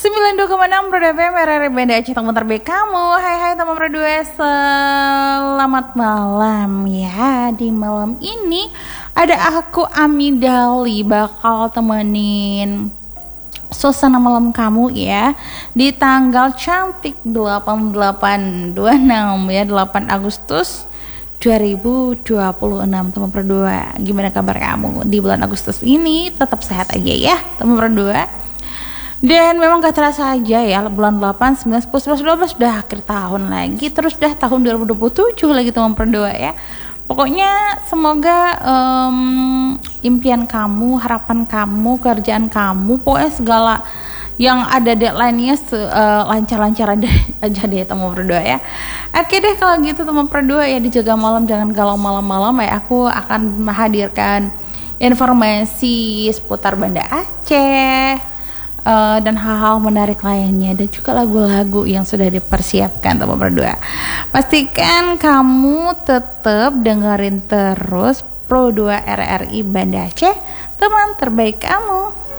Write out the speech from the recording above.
92,6 Pro FM RRI Banda Aceh, teman terbaik kamu. Hai teman Pro 2, selamat malam ya. Di malam ini ada aku Amidali bakal temenin suasana malam kamu ya di tanggal cantik 8826 ya, 8 Agustus 2026 teman Pro 2. Gimana kabar kamu di bulan Agustus ini? Tetap sehat aja ya teman Pro 2. Dan memang gak terasa aja ya, bulan 8, 9, 10, 11, 12 udah akhir tahun lagi. Terus udah tahun 2027 lagi teman berdua ya. Pokoknya semoga impian kamu, harapan kamu, kerjaan kamu, pokoknya segala yang ada deadline-nya lancar-lancar aja deh teman berdua ya. Oke deh kalau gitu teman berdua ya, dijaga malam, jangan galau malam-malam ya. Aku akan menghadirkan informasi seputar Banda Aceh dan hal-hal menarik lainnya, dan juga lagu-lagu yang sudah dipersiapkan teman berdua. Pastikan kamu tetap dengerin terus Pro 2 RRI Banda Aceh, teman terbaik kamu.